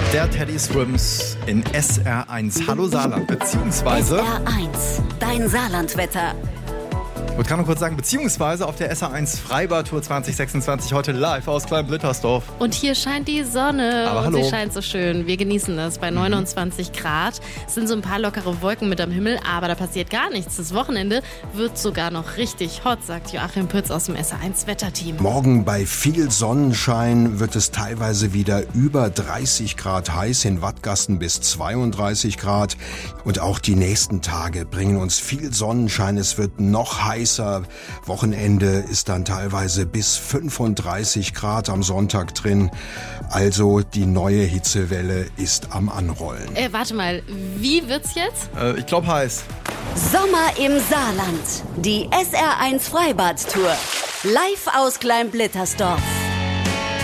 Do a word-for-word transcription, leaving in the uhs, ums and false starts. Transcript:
Der Teddy Swims in S R eins. Hallo Saarland, beziehungsweise... S R eins, dein Saarlandwetter. Ich kann nur kurz sagen, beziehungsweise auf der S R eins Freibad-Tour zwanzig sechsundzwanzig heute live aus Klein-Blittersdorf. Und hier scheint die Sonne. Aber und hallo. sie scheint so schön. Wir genießen das bei neunundzwanzig Grad. Es sind so ein paar lockere Wolken mit am Himmel, aber da passiert gar nichts. Das Wochenende wird sogar noch richtig hot, sagt Joachim Pütz aus dem S R eins Wetterteam. Morgen bei viel Sonnenschein wird es teilweise wieder über dreißig Grad heiß, in Wattgasten bis zweiunddreißig Grad. Und auch die nächsten Tage bringen uns viel Sonnenschein. Es wird noch heißer. Wochenende ist dann teilweise bis fünfunddreißig Grad am Sonntag drin. Also die neue Hitzewelle ist am Anrollen. Äh, warte mal, wie wird's jetzt? Äh, ich glaube heiß. Sommer im Saarland. Die S R eins Freibad-Tour. Live aus Klein-Blittersdorf.